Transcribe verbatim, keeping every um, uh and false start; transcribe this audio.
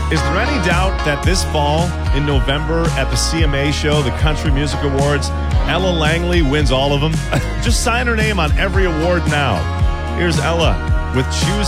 Is there any doubt that this fall in November at the C M A show, the Country Music Awards, Ella Langley wins all of them? Just sign her name on every award now. Here's Ella with Choose